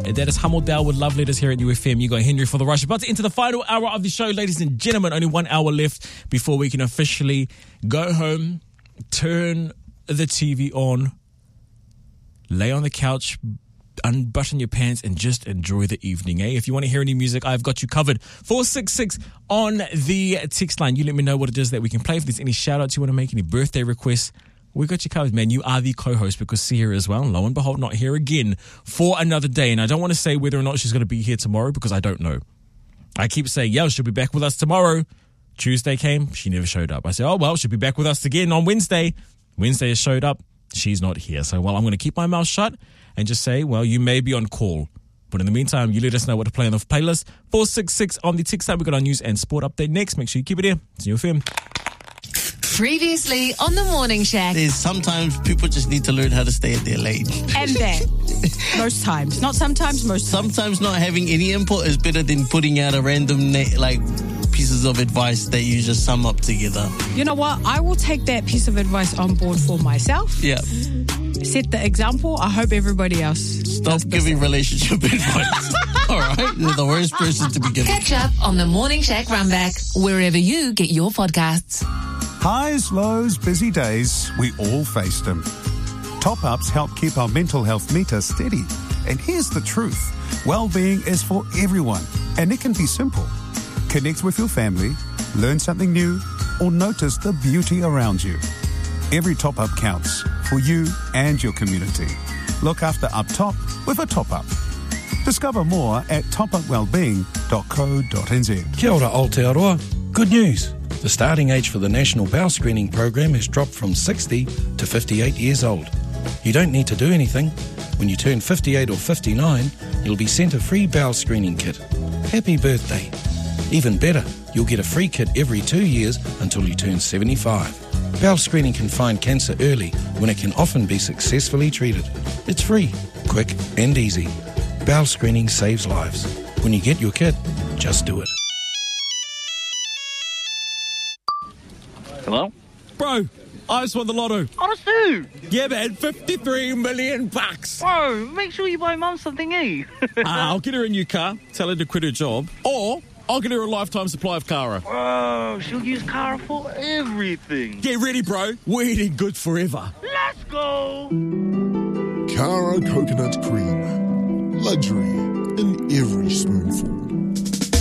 That is Hummel Dow with Love Letters here at UFM. You got Henry for the rush. About to enter the final hour of the show, ladies and gentlemen. Only 1 hour left before we can officially go home, turn the TV on, lay on the couch, unbutton your pants and just enjoy the evening, eh? If you want to hear any music, I've got you covered. 466 on the text line. You let me know what it is that we can play. If there's any shout outs you want to make, any birthday requests, we got you covered, man. You are the co-host because Sia as well, lo and behold, not here again for another day. And I don't want to say whether or not she's going to be here tomorrow because I don't know. I keep saying, yeah, she'll be back with us tomorrow. Tuesday came, she never showed up. I said, oh, well, she'll be back with us again on Wednesday. Wednesday has showed up. She's not here. So, well, I'm going to keep my mouth shut and just say, well, you may be on call. But in the meantime, you let us know what to play on the playlist. 466 on the text line. We've got our news and sport update next. Make sure you keep it here. It's UFM. Previously on the Morning Shack. There's sometimes people just need to learn how to stay at their lane. And that. Most times. Not sometimes, most times. Sometimes not having any input is better than putting out a random, pieces of advice that you just sum up together. You know what? I will take that piece of advice on board for myself. Yeah. Set the example. I hope everybody else Stop giving relationship advice. All right? You're the worst person to be giving. Catch up on the Morning Shack Runback, wherever you get your podcasts. Highs, lows, busy days, we all face them. Top-ups help keep our mental health meter steady. And here's the truth. Well-being is for everyone, and it can be simple. Connect with your family, learn something new, or notice the beauty around you. Every top-up counts for you and your community. Look after up top with a top-up. Discover more at topupwellbeing.co.nz. Kia ora Aotearoa. Good news. The starting age for the National Bowel Screening Program has dropped from 60 to 58 years old. You don't need to do anything. When you turn 58 or 59, you'll be sent a free bowel screening kit. Happy birthday. Even better, you'll get a free kit every 2 years until you turn 75. Bowel screening can find cancer early when it can often be successfully treated. It's free, quick and easy. Bowel screening saves lives. When you get your kit, just do it. Hello? Bro, I just won the lotto. Honestly? Yeah, man, 53 million bucks. Bro, make sure you buy Mum something, eh? I'll get her a new car, tell her to quit her job, or I'll get her a lifetime supply of Cara. Bro, she'll use Cara for everything. Get ready, bro. We're eating good forever. Let's go! Cara Coconut Cream. Luxury in every spoonful.